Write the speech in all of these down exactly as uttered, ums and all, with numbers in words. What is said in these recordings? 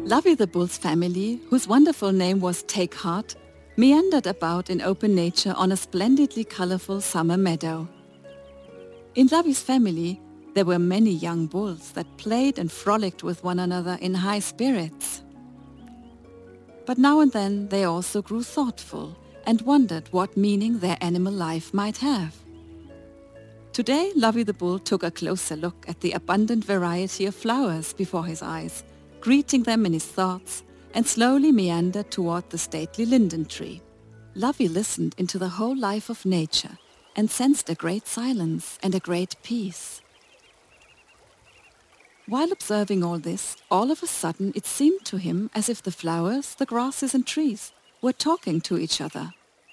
Lovey the Bull's family, whose wonderful name was Take Heart, meandered about in open nature on a splendidly colorful summer meadow. In Lovey's family, there were many young bulls that played and frolicked with one another in high spirits. But now and then they also grew thoughtful and wondered what meaning their animal life might have. Today, Lovey the Bull took a closer look at the abundant variety of flowers before his eyes, greeting them in his thoughts, and slowly meandered toward the stately linden tree. Lovey listened into the whole life of nature and sensed a great silence and a great peace. While observing all this, all of a sudden it seemed to him as if the flowers, the grasses and trees were talking to each other.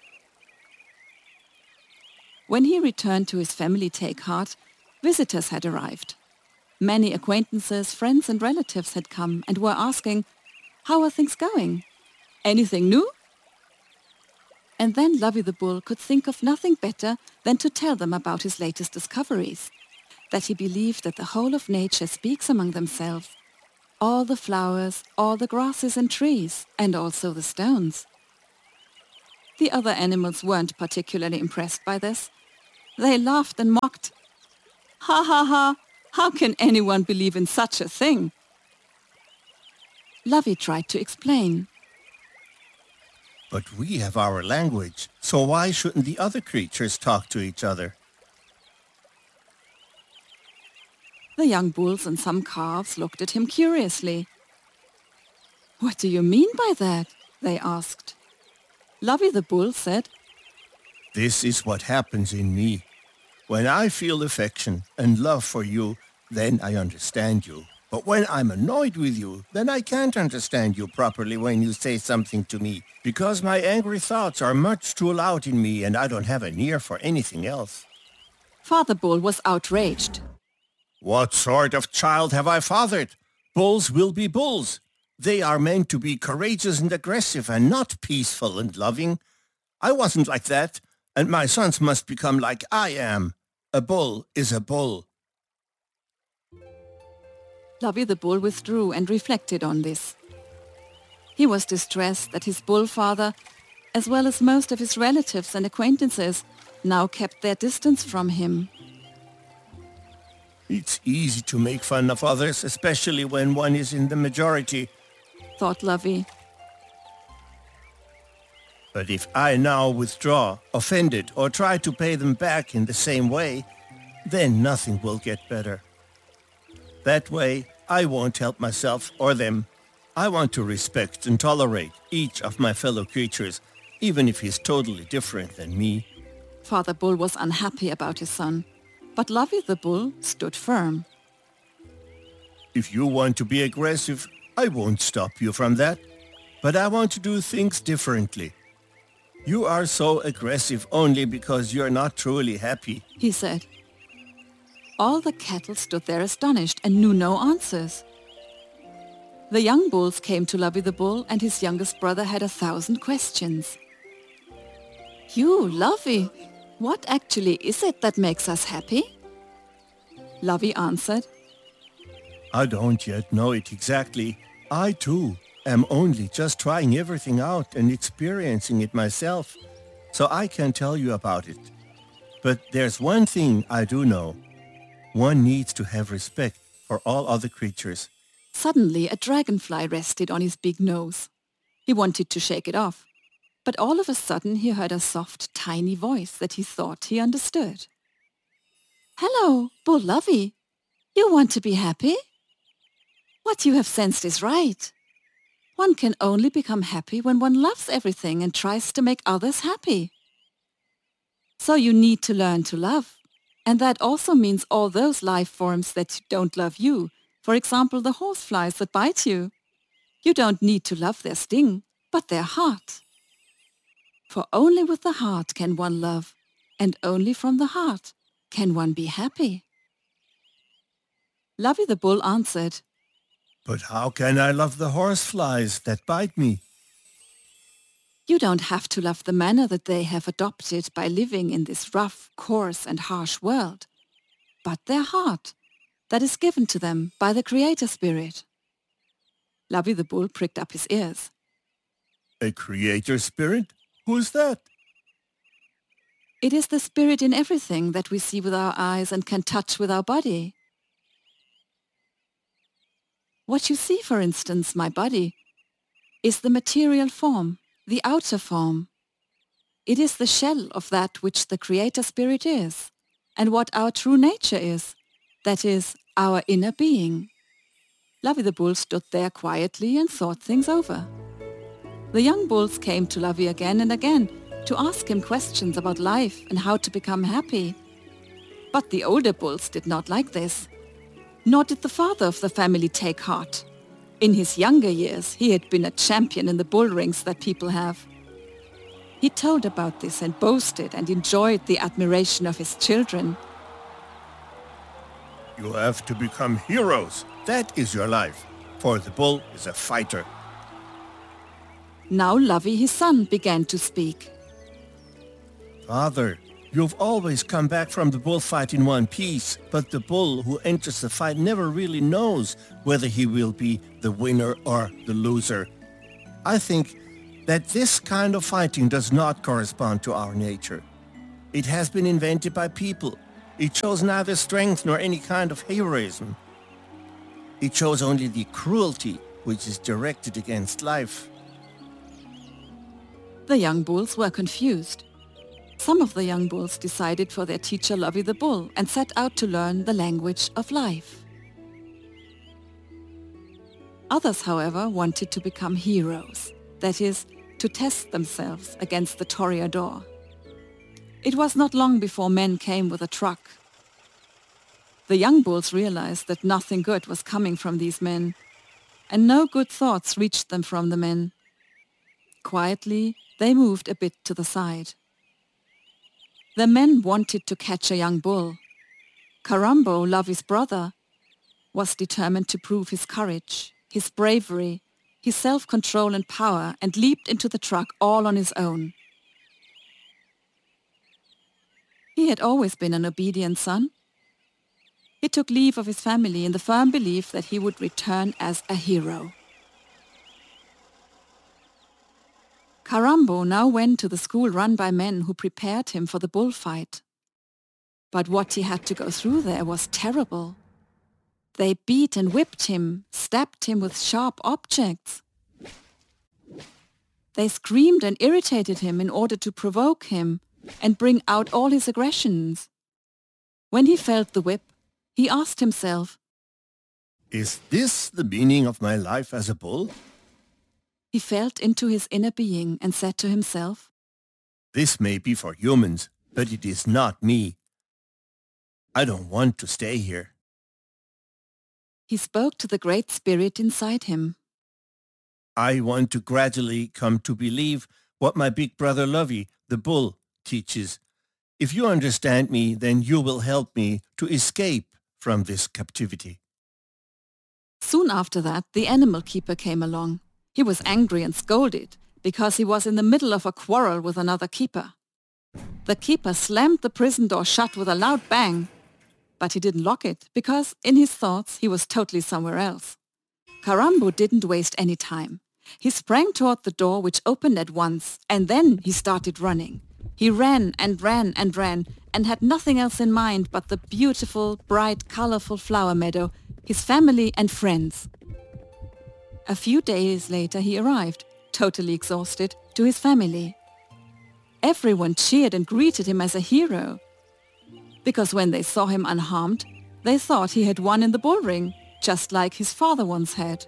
When he returned to his family Take Heart, visitors had arrived. Many acquaintances, friends and relatives had come and were asking, "How are things going? Anything new?" And then Lovey the Bull could think of nothing better than to tell them about his latest discoveries, that he believed that the whole of nature speaks among themselves, all the flowers, all the grasses and trees, and also the stones. The other animals weren't particularly impressed by this. They laughed and mocked. "Ha ha ha! How can anyone believe in such a thing?" Lovey tried to explain. But we have our language, so why shouldn't the other creatures talk to each other? The young bulls and some calves looked at him curiously. "What do you mean by that?" they asked. Lovey the Bull said, This is what happens in me. When I feel affection and love for you, then I understand you. But when I'm annoyed with you, then I can't understand you properly when you say something to me, because my angry thoughts are much too loud in me and I don't have an ear for anything else. Father Bull was outraged. What sort of child have I fathered? Bulls will be bulls. They are meant to be courageous and aggressive and not peaceful and loving. I wasn't like that, and my sons must become like I am. A bull is a bull. Lovey the Bull withdrew and reflected on this. He was distressed that his bull father, as well as most of his relatives and acquaintances, now kept their distance from him. It's easy to make fun of others, especially when one is in the majority, thought Lovey. But if I now withdraw, offended, or try to pay them back in the same way, then nothing will get better. That way, I won't help myself or them. I want to respect and tolerate each of my fellow creatures, even if he's totally different than me. Father Bull was unhappy about his son, but Lovey the Bull stood firm. If you want to be aggressive, I won't stop you from that. But I want to do things differently. You are so aggressive only because you're not truly happy, he said. All the cattle stood there astonished and knew no answers. The young bulls came to Lovey the Bull, and his youngest brother had a thousand questions. You, Lovey, what actually is it that makes us happy? Lovey answered, I don't yet know it exactly. I too am only just trying everything out and experiencing it myself, so I can't tell you about it. But there's one thing I do know. One needs to have respect for all other creatures. Suddenly a dragonfly rested on his big nose. He wanted to shake it off, but all of a sudden he heard a soft, tiny voice that he thought he understood. Hello, Bull Lovey. You want to be happy? What you have sensed is right. One can only become happy when one loves everything and tries to make others happy. So you need to learn to love. And that also means all those life forms that don't love you. For example, the horseflies that bite you. You don't need to love their sting, but their heart. For only with the heart can one love, and only from the heart can one be happy. Lovey the Bull answered, But how can I love the horseflies that bite me? You don't have to love the manner that they have adopted by living in this rough, coarse and harsh world, but their heart that is given to them by the Creator Spirit. Lovey the bull pricked up his ears. A creator spirit? Who's that? It is the spirit in everything that we see with our eyes and can touch with our body. What you see, for instance, my body, is the material form, the outer form. It is the shell of that which the creator spirit is, and what our true nature is, that is, our inner being. Lovey the bull stood there quietly and thought things over. The young bulls came to Lovey again and again to ask him questions about life and how to become happy. But the older bulls did not like this. Nor did the father of the family take heart. In his younger years, he had been a champion in the bull rings that people have. He told about this and boasted and enjoyed the admiration of his children. You have to become heroes. That is your life, for the bull is a fighter. Now Lovey, his son, began to speak. Father, you've always come back from the bullfight in one piece, but the bull who enters the fight never really knows whether he will be the winner or the loser. I think that this kind of fighting does not correspond to our nature. It has been invented by people. It shows neither strength nor any kind of heroism. It shows only the cruelty which is directed against life. The young bulls were confused. Some of the young bulls decided for their teacher Lovey the bull and set out to learn the language of life. Others, however, wanted to become heroes, that is, to test themselves against the toreador. It was not long before men came with a truck. The young bulls realized that nothing good was coming from these men, and no good thoughts reached them from the men. Quietly, they moved a bit to the side. The men wanted to catch a young bull. Karambo, Lovey's brother, was determined to prove his courage, his bravery, his self-control and power, and leaped into the truck all on his own. He had always been an obedient son. He took leave of his family in the firm belief that he would return as a hero. Karambo now went to the school run by men who prepared him for the bullfight. But what he had to go through there was terrible. They beat and whipped him, stabbed him with sharp objects. They screamed and irritated him in order to provoke him and bring out all his aggressions. When he felt the whip, he asked himself, Is this the meaning of my life as a bull? He felt into his inner being and said to himself, This may be for humans, but it is not me. I don't want to stay here. He spoke to the great spirit inside him. I want to gradually come to believe what my big brother Lovey, the bull, teaches. If you understand me, then you will help me to escape from this captivity. Soon after that, the animal keeper came along. He was angry and scolded because he was in the middle of a quarrel with another keeper. The keeper slammed the prison door shut with a loud bang, but he didn't lock it because in his thoughts he was totally somewhere else. Karambo didn't waste any time. He sprang toward the door, which opened at once, and then he started running. He ran and ran and ran and had nothing else in mind but the beautiful, bright, colorful flower meadow, his family and friends. A few days later he arrived, totally exhausted, to his family. Everyone cheered and greeted him as a hero, because when they saw him unharmed, they thought he had won in the bull ring, just like his father once had.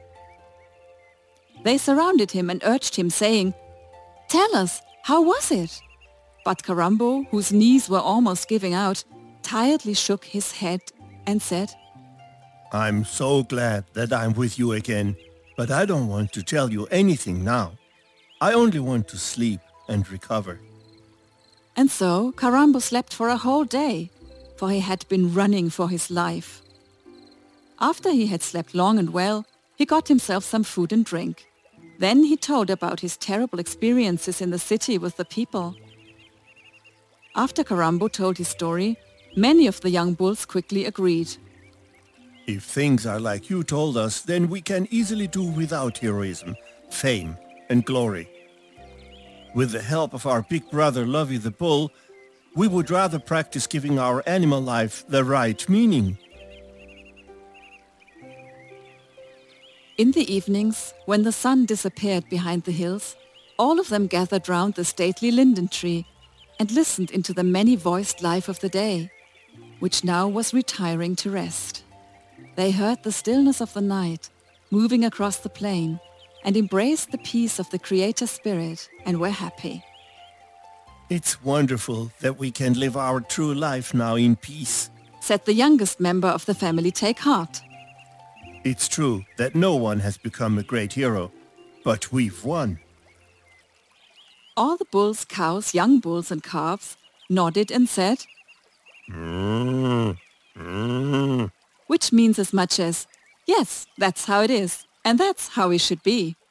They surrounded him and urged him, saying, "Tell us, how was it?" But Karambo, whose knees were almost giving out, tiredly shook his head and said, I'm so glad that I'm with you again, but I don't want to tell you anything now. I only want to sleep and recover. And so Karambo slept for a whole day, for he had been running for his life. After he had slept long and well, he got himself some food and drink. Then he told about his terrible experiences in the city with the people. After Karambo told his story, many of the young bulls quickly agreed. If things are like you told us, then we can easily do without heroism, fame, and glory. With the help of our big brother Lovey the Bull, we would rather practice giving our animal life the right meaning. In the evenings, when the sun disappeared behind the hills, all of them gathered round the stately linden tree and listened into the many-voiced life of the day, which now was retiring to rest. They heard the stillness of the night moving across the plain and embraced the peace of the Creator Spirit and were happy. It's wonderful that we can live our true life now in peace, said the youngest member of the family Take Heart. It's true that no one has become a great hero, but we've won. All the bulls, cows, young bulls and calves nodded and said, Mm, mm. which means as much as, yes, that's how it is, and that's how we should be.